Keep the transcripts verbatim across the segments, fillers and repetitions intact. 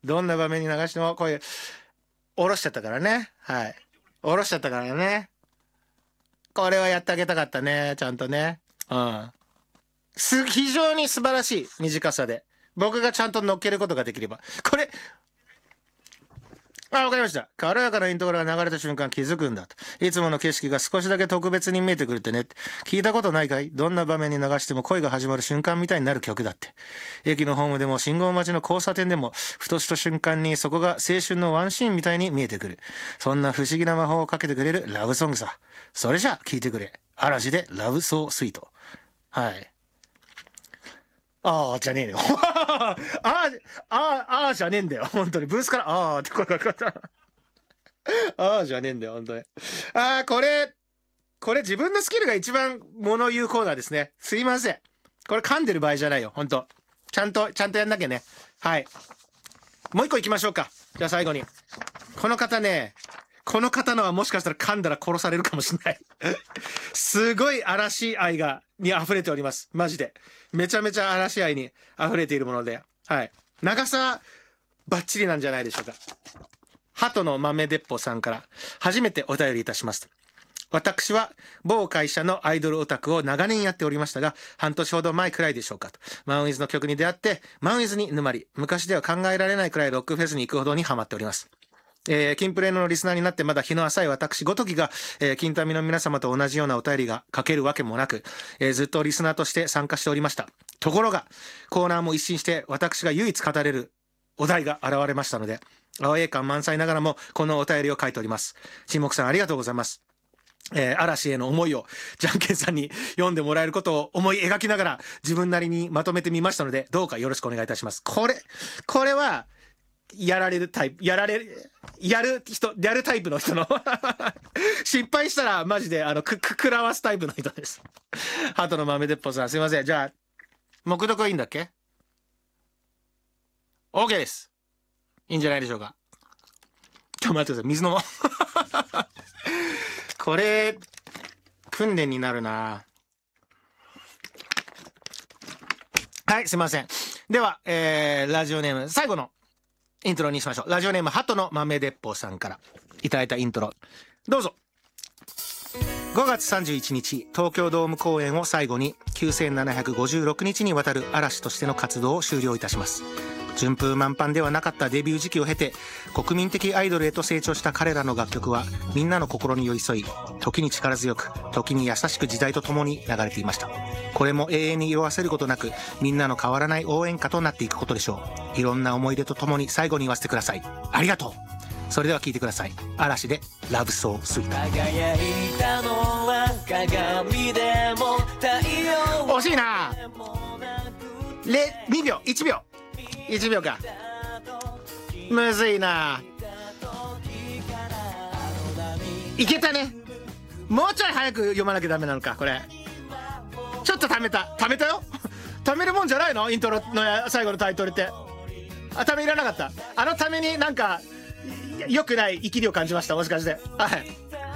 どんな場面に流しても声下ろしちゃったからね。はい。下ろしちゃったからね。これはやってあげたかったね。ちゃんとね。うん。す、非常に素晴らしい短さで。僕がちゃんと乗っけることができれば。これ、あ、わかりました。軽やかなイントロが流れた瞬間気づくんだと。いつもの景色が少しだけ特別に見えてくるってね。聞いたことないかい？どんな場面に流しても恋が始まる瞬間みたいになる曲だって。駅のホームでも信号待ちの交差点でも、ふとした瞬間にそこが青春のワンシーンみたいに見えてくる。そんな不思議な魔法をかけてくれるラブソングさ。それじゃあ聞いてくれ。嵐でラブソースイート。はい。あーじゃねえよ。あー、あー、あーじゃねえんだよ。本当に。ブースから、あーって声がかかった。あーじゃねえんだよ、本当に。あー、これ、これ自分のスキルが一番物言うコーナーですね。すいません。これ噛んでる場合じゃないよ、本当。ちゃんと、ちゃんとやんなきゃね。はい。もう一個行きましょうか。じゃあ最後に。この方ね、この方のはもしかしたら噛んだら殺されるかもしれない。すごい嵐愛が、に溢れております。マジで。めちゃめちゃ嵐愛に溢れているもので。はい。長さ、バッチリなんじゃないでしょうか。鳩の豆鉄砲さんから初めてお便りいたします。私は某会社のアイドルオタクを長年やっておりましたが、半年ほど前くらいでしょうかと。マンウィズの曲に出会って、マンウィズに沼り、昔では考えられないくらいロックフェスに行くほどにハマっております。えー、キンプレのリスナーになってまだ日の浅い私ごときが、えー、キンタミの皆様と同じようなお便りが書けるわけもなく、えー、ずっとリスナーとして参加しておりました。ところが、コーナーも一新して私が唯一語れるお題が現れましたので、アウェー感満載ながらもこのお便りを書いております。沈黙さんありがとうございます。えー、嵐への思いをじゃんけんさんに読んでもらえることを思い描きながら自分なりにまとめてみましたので、どうかよろしくお願いいたします。これ、これは、やられるタイプ、やられる、やる人、やるタイプの人の失敗したらマジであの、く、く、くらわすタイプの人です。鳩の豆鉄砲さん、すいません。じゃあ、目読はいいんだっけ？ OK です。いいんじゃないでしょうか。ちょっと待ってください。水飲もう。これ、訓練になるな。はい、すいません。では、えー、ラジオネーム、最後のイントロにしましょう。ラジオネーム、鳩の豆鉄砲さんからいただいたイントロ。どうぞ。ごがつさんじゅういちにち、東京ドーム公演を最後にきゅうせんななひゃくごじゅうろくにちにわたる嵐としての活動を終了いたします。順風満帆ではなかったデビュー時期を経て、国民的アイドルへと成長した彼らの楽曲は、みんなの心に寄り添い、時に力強く、時に優しく時代とともに流れていました。これも永遠に色あせることなく、みんなの変わらない応援歌となっていくことでしょう。いろんな思い出とともに最後に言わせてください。ありがとう。それでは聴いてください。嵐でラブソースイート。輝いたのは鏡でも太陽。惜しいな。れにびょう、いちびょう、いちびょうか。むずいな。いけたね。もうちょい早く読まなきゃダメなのかこれ。ちょっとためたためたよ。ためるもんじゃないの？イントロの最後のタイトルって。あ、ためいらなかった。あのためになんか良くない生きりを感じました。もしかして。はい。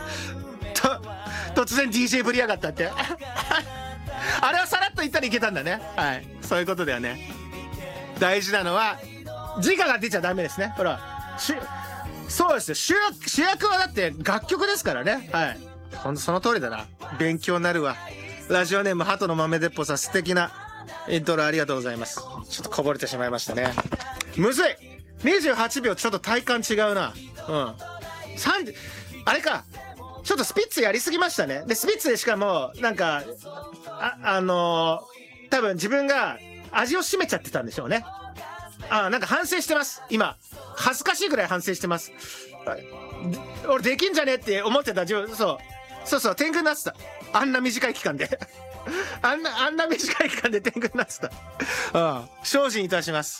と突然 ディージェー ぶりやがったって。あれはさらっと言ったらいけたんだね。はい。そういうことだよね。大事なのは自我が出ちゃダメですね。ほら。しそうですよ。主役、主役はだって楽曲ですからね。はい。ほんとその通りだな。勉強になるわ。ラジオネーム鳩の豆鉄砲さん、素敵なイントロありがとうございます。ちょっとこぼれてしまいましたね。むずい。にじゅうはちびょうちょっと体感違うな。うん。さんじゅう、あれか。ちょっとスピッツやりすぎましたね。で、スピッツでしかも、なんか、あ、あのー、多分自分が味を占めちゃってたんでしょうね。あ、なんか反省してます。今。恥ずかしいぐらい反省してます。俺できんじゃねえって思ってた自分、そう。そうそう、天狗になってた。あんな短い期間で。あんな、あんな短い期間で天狗になってた。うん。精進いたします。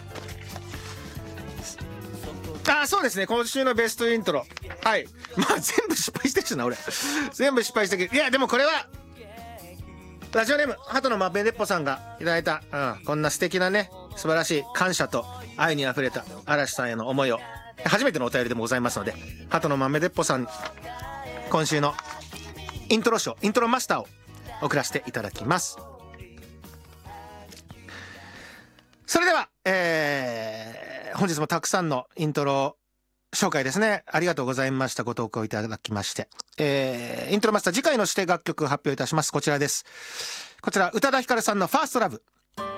あ、そうですね。今週のベストイントロ。はい。まあ、全部失敗してるしな、俺。全部失敗したけど。いや、でもこれは、ラジオネーム、鳩の豆鉄砲さんがいただいた、うん、こんな素敵なね、素晴らしい感謝と愛に溢れた嵐さんへの思いを、初めてのお便りでもございますので、鳩の豆鉄砲さん、今週のイントロ賞、イントロマスターを送らせていただきます。それでは、ええー、本日もたくさんのイントロ紹介ですね。ありがとうございました。ご投稿いただきまして。えー、イントロマスター、次回の指定楽曲発表いたします。こちらです。こちら、宇多田ヒカルさんのファーストラブ。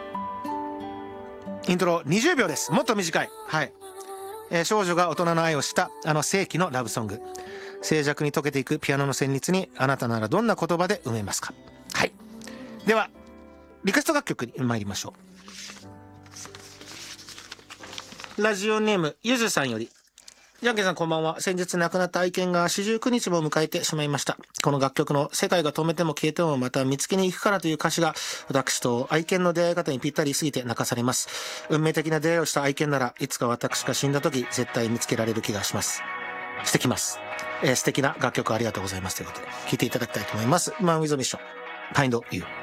イントロにじゅうびょうです。もっと短い。はい。えー、少女が大人の愛をしたあの世紀のラブソング。静寂に溶けていくピアノの旋律にあなたならどんな言葉で埋めますか。はい。では、リクエスト楽曲に参りましょう。ラジオネーム、ゆずさんより。ジャンケンさんこんばんは。先日亡くなった愛犬が四十九日も迎えてしまいました。この楽曲の世界が止めても消えてもまた見つけに行くからという歌詞が私と愛犬の出会い方にぴったりすぎて泣かされます。運命的な出会いをした愛犬ならいつか私が死んだ時絶対見つけられる気がします。してきます。えー、素敵な楽曲ありがとうございますということで聴いていただきたいと思います。マン・ウィズ・ミッション Find You。